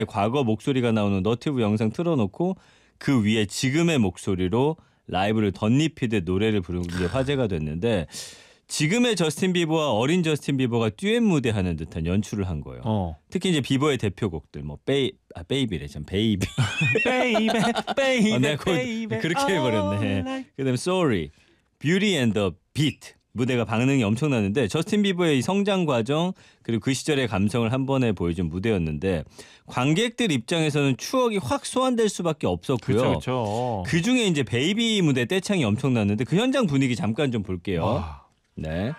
과거 목소리가 나오는 너튜브 영상 틀어놓고 그 위에 지금의 목소리로 라이브를 덧입히듯 노래를 부르는 게 화제가 됐는데 지금의 저스틴 비버와 어린 저스틴 비버가 듀엣 무대하는 듯한 연출을 한 거예요. 특히 이제 비버의 대표곡들 뭐 베이비래 참 베이비 내가 그렇게 해버렸네. 그다음에 Sorry, Beauty and the Beat 무대가 반응이 엄청나는데 저스틴 비버의 이 성장 과정 그리고 그 시절의 감성을 한 번에 보여준 무대였는데 관객들 입장에서는 추억이 확 소환될 수밖에 없었고요. 그렇죠. 그 중에 이제 베이비 무대 떼창이 엄청났는데 그 현장 분위기 잠깐 좀 볼게요. 네.